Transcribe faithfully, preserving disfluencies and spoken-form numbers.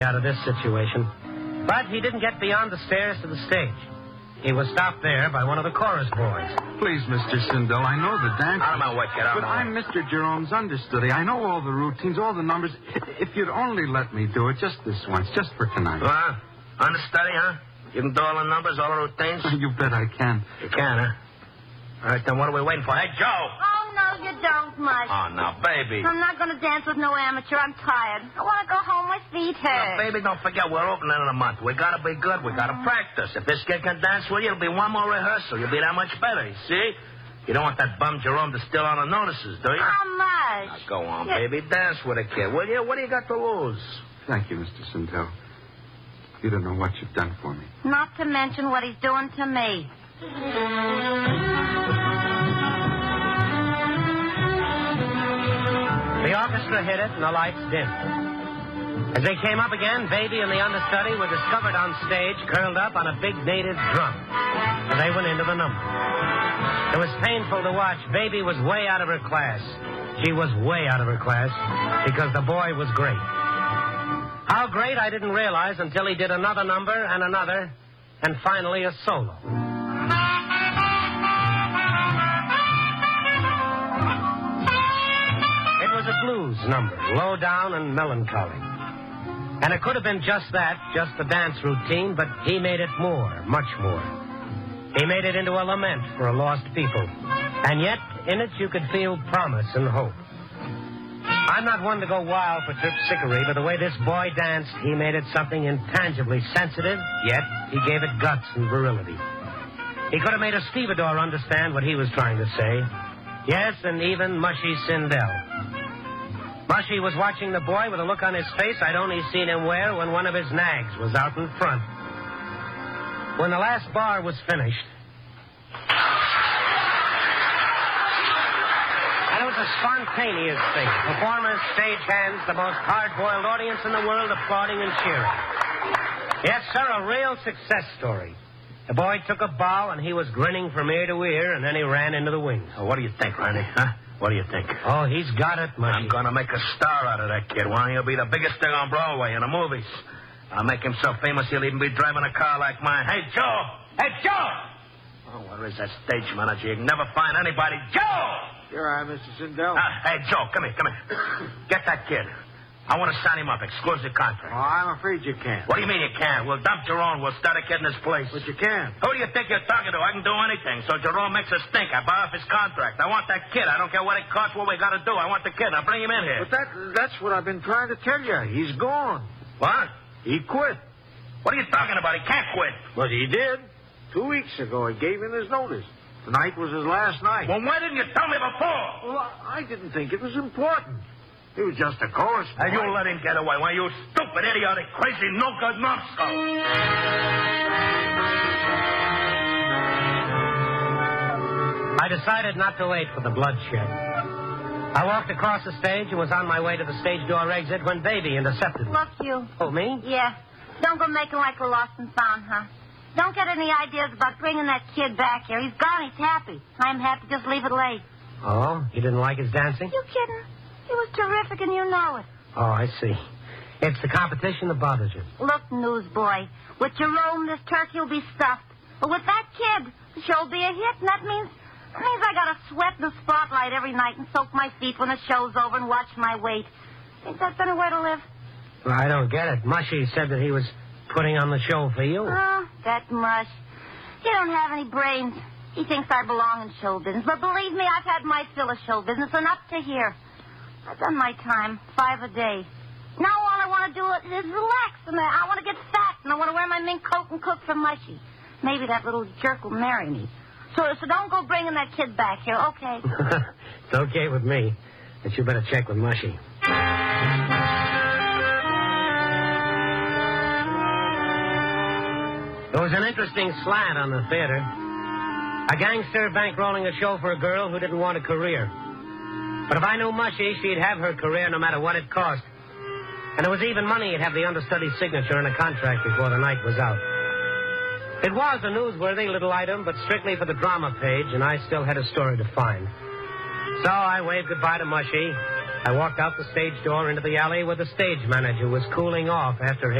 out of this situation. But he didn't get beyond the stairs to the stage. He was stopped there by one of the chorus boys. Please, Mister Sindel, I know the dance. Out of my way, kid. Out But I'm Mister Jerome's understudy. I know all the routines, all the numbers. If you'd only let me do it just this once, just for tonight. What? Understudy, huh? You can do all the numbers, all the routines? You bet I can. You can, huh? All right, then what are we waiting for? Hey, Joe! Oh, no, you don't, Mush. Oh, now, baby. I'm not going to dance with no amateur. I'm tired. I want to go home. My feet hurt. Now, baby, don't forget, we're opening in a month. We got to be good. We got to practice. If this kid can dance with you, it'll be one more rehearsal. You'll be that much better, you see? You don't want that bum Jerome to steal on the notices, do you? How much? Now, go on, Yeah. baby. Dance with a kid, will you? What do you got to lose? Thank you, Mister Sindel. You don't know what you've done for me. Not to mention what he's doing to me. The orchestra hit it, and the lights dimmed. As they came up again, Baby and the understudy were discovered on stage, curled up on a big native drum. And they went into the number. It was painful to watch. Baby was way out of her class. She was way out of her class because the boy was great. How great, I didn't realize until he did another number and another, and finally a solo. It was a blues number, low down and melancholy. And it could have been just that, just the dance routine, but he made it more, much more. He made it into a lament for a lost people. And yet, in it, you could feel promise and hope. I'm not one to go wild for tripsickery, but the way this boy danced, he made it something intangibly sensitive, yet he gave it guts and virility. He could have made a stevedore understand what he was trying to say. Yes, and even Mushy Sindel. Mushy was watching the boy with a look on his face I'd only seen him wear when one of his nags was out in front. When the last bar was finished, it was a spontaneous thing. Performers, stagehands, the most hard-boiled audience in the world applauding and cheering. Yes, sir, a real success story. The boy took a bow, and he was grinning from ear to ear, and then he ran into the wings. Oh, what do you think, Randy? Huh? What do you think? Oh, he's got it, Mushy. I'm going to make a star out of that kid. Why, he'll be the biggest thing on Broadway in the movies. I'll make him so famous he'll even be driving a car like mine. Hey, Joe! Hey, Joe! Oh, where is that stage manager? You can never find anybody. Joe! Here I am, Mister Sindel. Uh, hey, Joe, come here, come here. Get that kid. I want to sign him up, exclusive contract. Oh, I'm afraid you can't. What do you mean you can't? We'll dump Jerome. We'll start a kid in his place. But you can. Who do you think you're talking to? I can do anything. So Jerome makes a stink. I buy off his contract. I want that kid. I don't care what it costs, what we got to do. I want the kid. Now bring him in here. But that that's what I've been trying to tell you. He's gone. What? He quit. What are you talking about? He can't quit. But he did. Two weeks ago, he gave in his notice. Tonight was his last night. Well, why didn't you tell me before? Well, I didn't think it was important. He was just a chorus boy. And you let him get away. Why, you stupid, idiotic, crazy, no-good numbskull. I decided not to wait for the bloodshed. I walked across the stage and was on my way to the stage door exit when Baby intercepted me. Look, you. Oh, me? Yeah. Don't go making like we're lost and found, huh? Don't get any ideas about bringing that kid back here. He's gone. He's happy. I'm happy. Just leave it late. Oh, you didn't like his dancing? You kidding? He was terrific, and you know it. Oh, I see. It's the competition that bothers you. Look, newsboy, with Jerome, this turkey will be stuffed. But with that kid, the show'll be a hit, and that means that means I got to sweat in the spotlight every night and soak my feet when the show's over and watch my weight. Think that's any way to live? Well, I don't get it. Mushy said that he was putting on the show for you. Oh, that mush. He don't have any brains. He thinks I belong in show business. But believe me, I've had my fill of show business and up to here. I've done my time, five a day. Now all I want to do is relax, and I want to get fat, and I want to wear my mink coat and cook for Mushy. Maybe that little jerk will marry me. So, so don't go bringing that kid back here, okay? It's okay with me, but you better check with Mushy. There was an interesting slant on the theater. A gangster bankrolling a show for a girl who didn't want a career. But if I knew Mushy, she'd have her career no matter what it cost. And there was even money. He'd have the understudy's signature in a contract before the night was out. It was a newsworthy little item, but strictly for the drama page, and I still had a story to find. So I waved goodbye to Mushy, I walked out the stage door into the alley where the stage manager was cooling off after his